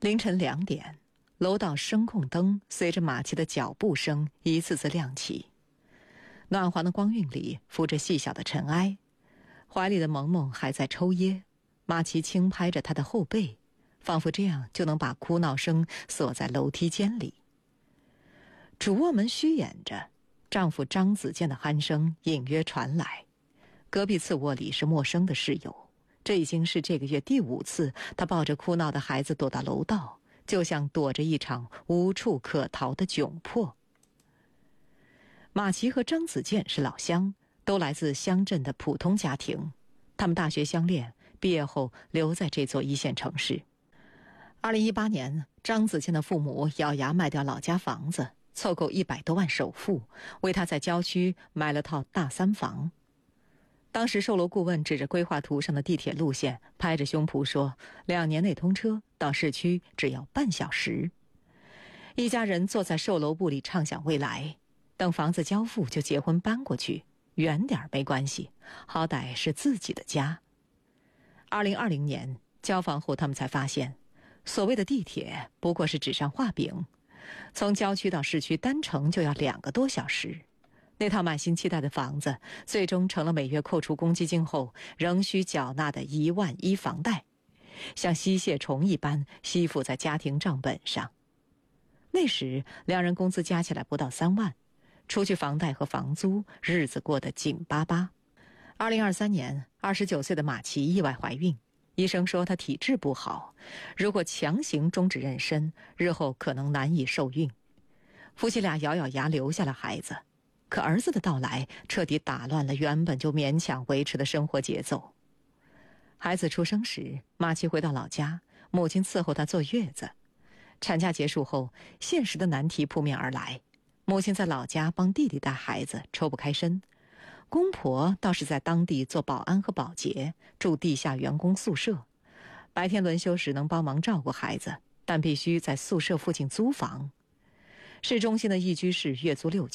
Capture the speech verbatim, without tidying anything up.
凌晨两点，楼道声控灯随着马奇的脚步声一次次亮起，暖黄的光晕里浮着细小的尘埃，怀里的萌萌还在抽噎，马奇轻拍着她的后背，仿佛这样就能把哭闹声锁在楼梯间里。主卧门虚掩着，丈夫张子健的鼾声隐约传来。隔壁次卧里是陌生的室友，这已经是这个月第五次他抱着哭闹的孩子躲到楼道，就像躲着一场无处可逃的窘迫。马奇和张子健是老乡，都来自乡镇的普通家庭，他们大学相恋，毕业后留在这座一线城市。二零一八年，张子健的父母咬牙卖掉老家房子，凑够一百多万首付，为他在郊区买了套大三房。当时售楼顾问指着规划图上的地铁路线，拍着胸脯说，两年内通车，到市区只要半小时。一家人坐在售楼部里畅想未来，等房子交付就结婚搬过去，远点没关系，好歹是自己的家。二零二零年交房后，他们才发现，所谓的地铁不过是纸上画饼，从郊区到市区单程就要两个多小时。那套满心期待的房子，最终成了每月扣除公积金后仍需缴纳的一万一房贷，像吸血虫一般吸附在家庭账本上。那时两人工资加起来不到三万，除去房贷和房租，日子过得紧巴巴。二零二三年，二十九岁的马奇意外怀孕，医生说她体质不好，如果强行终止妊娠，日后可能难以受孕。夫妻俩咬咬牙留下了孩子。可儿子的到来彻底打乱了原本就勉强维持的生活节奏。孩子出生时，马奇回到老家，母亲伺候她坐月子。产假结束后，现实的难题扑面而来。母亲在老家帮弟弟带孩子，抽不开身。公婆倒是在当地做保安和保洁，住地下员工宿舍。白天轮休时能帮忙照顾孩子，但必须在宿舍附近租房。市中心的一居室月租六千。